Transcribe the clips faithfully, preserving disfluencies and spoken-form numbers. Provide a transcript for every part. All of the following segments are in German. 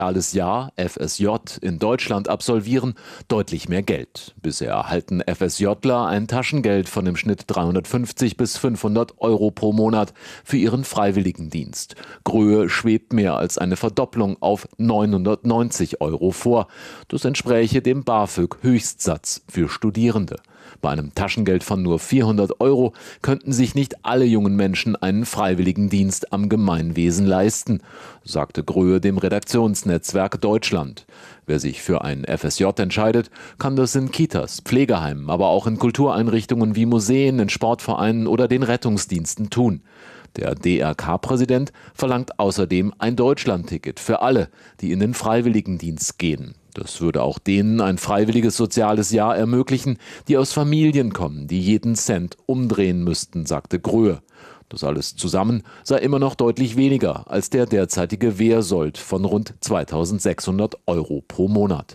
soziales Jahr F S J in Deutschland absolvieren, deutlich mehr Geld. Bisher erhalten FSJler ein Taschengeld von im Schnitt dreihundertfünfzig bis fünfhundert Euro pro Monat für ihren Freiwilligendienst. Gröhe schwebt mehr als eine Verdopplung auf neunhundertneunzig Euro vor. Das entspräche dem BAföG-Höchstsatz für Studierende. Bei einem Taschengeld von nur vierhundert Euro könnten sich nicht alle jungen Menschen einen Freiwilligendienst am Gemeinwesen leisten, sagte Gröhe dem Redaktionsnetzwerk Deutschland. Wer sich für ein F S J entscheidet, kann das in Kitas, Pflegeheimen, aber auch in Kultureinrichtungen wie Museen, in Sportvereinen oder den Rettungsdiensten tun. Der D R K-Präsident verlangt außerdem ein Deutschlandticket für alle, die in den Freiwilligendienst gehen. Das würde auch denen ein freiwilliges soziales Jahr ermöglichen, die aus Familien kommen, die jeden Cent umdrehen müssten, sagte Gröhe. Das alles zusammen sei immer noch deutlich weniger als der derzeitige Wehrsold von rund zweitausendsechshundert Euro pro Monat.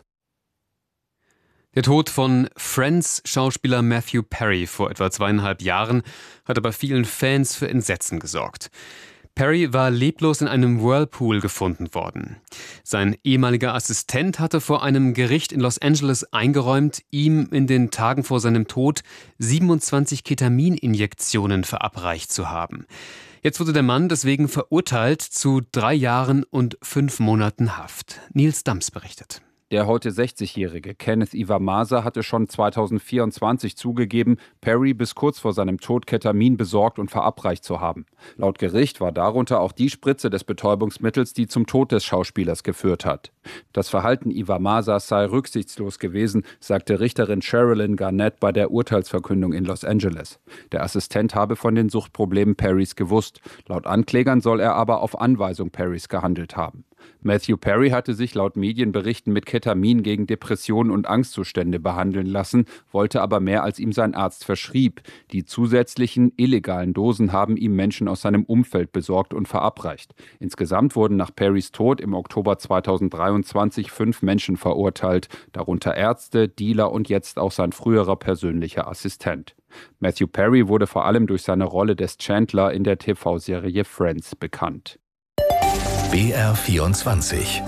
Der Tod von Friends-Schauspieler Matthew Perry vor etwa zweieinhalb Jahren hatte bei vielen Fans für Entsetzen gesorgt. Perry war leblos in einem Whirlpool gefunden worden. Sein ehemaliger Assistent hatte vor einem Gericht in Los Angeles eingeräumt, ihm in den Tagen vor seinem Tod siebenundzwanzig Ketamininjektionen verabreicht zu haben. Jetzt wurde der Mann deswegen verurteilt zu drei Jahren und fünf Monaten Haft. Nils Dams berichtet. Der heute sechzigjährige Kenneth Iwamasa hatte schon zweitausendvierundzwanzig zugegeben, Perry bis kurz vor seinem Tod Ketamin besorgt und verabreicht zu haben. Laut Gericht war darunter auch die Spritze des Betäubungsmittels, die zum Tod des Schauspielers geführt hat. Das Verhalten Iwamasas sei rücksichtslos gewesen, sagte Richterin Sherilyn Garnett bei der Urteilsverkündung in Los Angeles. Der Assistent habe von den Suchtproblemen Perrys gewusst. Laut Anklägern soll er aber auf Anweisung Perrys gehandelt haben. Matthew Perry hatte sich laut Medienberichten mit Ketamin gegen Depressionen und Angstzustände behandeln lassen, wollte aber mehr, als ihm sein Arzt verschrieb. Die zusätzlichen illegalen Dosen haben ihm Menschen aus seinem Umfeld besorgt und verabreicht. Insgesamt wurden nach Perrys Tod im Oktober zweitausenddreiundzwanzig fünf Menschen verurteilt, darunter Ärzte, Dealer und jetzt auch sein früherer persönlicher Assistent. Matthew Perry wurde vor allem durch seine Rolle des Chandler in der T V-Serie Friends bekannt. B R vierundzwanzig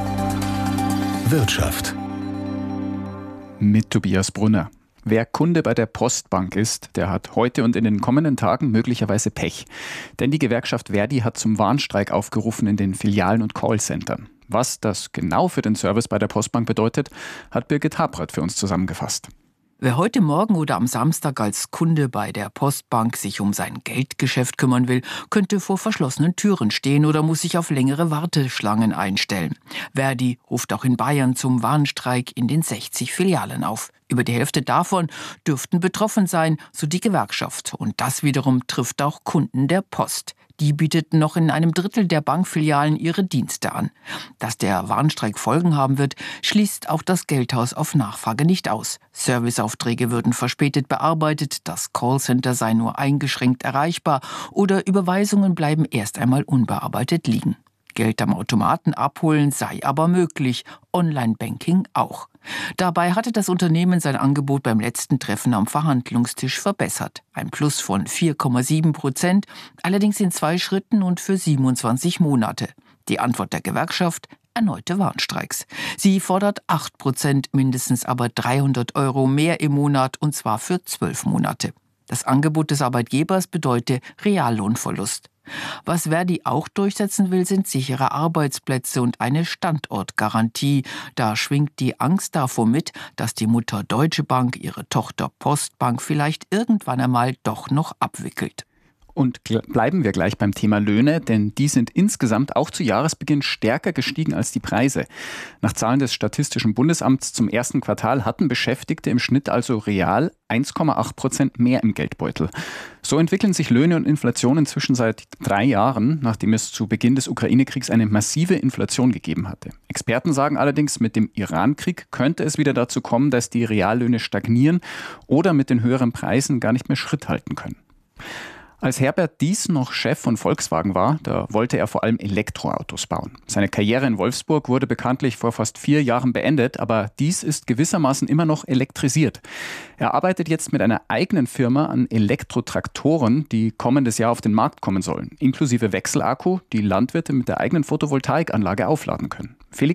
Wirtschaft mit Tobias Brunner. Wer Kunde bei der Postbank ist, der hat heute und in den kommenden Tagen möglicherweise Pech. Denn die Gewerkschaft Verdi hat zum Warnstreik aufgerufen in den Filialen und Callcentern. Was das genau für den Service bei der Postbank bedeutet, hat Birgit Habrath für uns zusammengefasst. Wer heute Morgen oder am Samstag als Kunde bei der Postbank sich um sein Geldgeschäft kümmern will, könnte vor verschlossenen Türen stehen oder muss sich auf längere Warteschlangen einstellen. Verdi ruft auch in Bayern zum Warnstreik in den sechzig Filialen auf. Über die Hälfte davon dürften betroffen sein, so die Gewerkschaft. Und das wiederum trifft auch Kunden der Post. Die bieteten noch in einem Drittel der Bankfilialen ihre Dienste an. Dass der Warnstreik Folgen haben wird, schließt auch das Geldhaus auf Nachfrage nicht aus. Serviceaufträge würden verspätet bearbeitet, das Callcenter sei nur eingeschränkt erreichbar oder Überweisungen bleiben erst einmal unbearbeitet liegen. Geld am Automaten abholen sei aber möglich, Online-Banking auch. Dabei hatte das Unternehmen sein Angebot beim letzten Treffen am Verhandlungstisch verbessert. Ein Plus von vier Komma sieben Prozent, allerdings in zwei Schritten und für siebenundzwanzig Monate. Die Antwort der Gewerkschaft: erneute Warnstreiks. Sie fordert acht Prozent, mindestens aber dreihundert Euro mehr im Monat, und zwar für zwölf Monate. Das Angebot des Arbeitgebers bedeute Reallohnverlust. Was Verdi auch durchsetzen will, sind sichere Arbeitsplätze und eine Standortgarantie. Da schwingt die Angst davor mit, dass die Mutter Deutsche Bank ihre Tochter Postbank vielleicht irgendwann einmal doch noch abwickelt. Und bleiben wir gleich beim Thema Löhne, denn die sind insgesamt auch zu Jahresbeginn stärker gestiegen als die Preise. Nach Zahlen des Statistischen Bundesamts zum ersten Quartal hatten Beschäftigte im Schnitt also real eins Komma acht Prozent mehr im Geldbeutel. So entwickeln sich Löhne und Inflation inzwischen seit drei Jahren, nachdem es zu Beginn des Ukraine-Kriegs eine massive Inflation gegeben hatte. Experten sagen allerdings, mit dem Iran-Krieg könnte es wieder dazu kommen, dass die Reallöhne stagnieren oder mit den höheren Preisen gar nicht mehr Schritt halten können. Als Herbert Diess noch Chef von Volkswagen war, da wollte er vor allem Elektroautos bauen. Seine Karriere in Wolfsburg wurde bekanntlich vor fast vier Jahren beendet, aber Diess ist gewissermaßen immer noch elektrisiert. Er arbeitet jetzt mit einer eigenen Firma an Elektrotraktoren, die kommendes Jahr auf den Markt kommen sollen, inklusive Wechselakku, die Landwirte mit der eigenen Photovoltaikanlage aufladen können. Felix